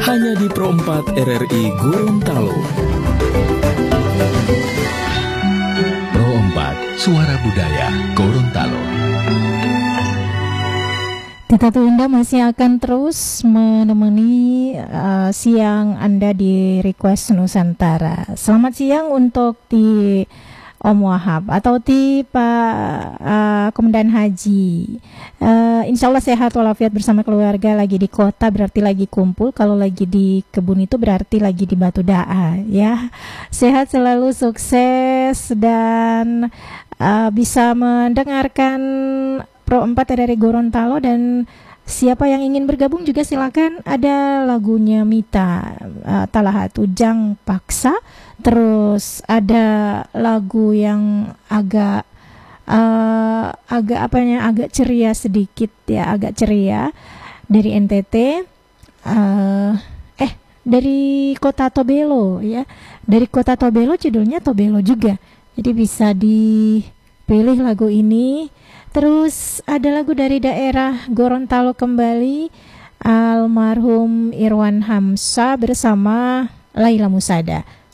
hanya di Pro 4 RRI Gorontalo. Pro 4, Suara Budaya Gorontalo. Tita Tuinda masih akan terus menemani siang Anda di Request Nusantara. Selamat siang untuk di Om Wahab atau di Pak Komandan Haji. Insya Allah sehat walafiat bersama keluarga, lagi di kota berarti lagi kumpul, kalau lagi di kebun itu berarti lagi di Batu Da'a ya. Sehat selalu, sukses dan bisa mendengarkan Pro 4 dari Gorontalo, dan siapa yang ingin bergabung juga silakan. Ada lagunya Mita Talahatu Jang Paksa, terus ada lagu yang agak agak ceria sedikit ya, agak ceria dari NTT, dari Kota Tobelo ya, dari Kota Tobelo, judulnya Tobelo juga, jadi bisa dipilih lagu ini. Terus ada lagu dari daerah Gorontalo kembali, almarhum Irwan Hamsa bersama Laila Musada.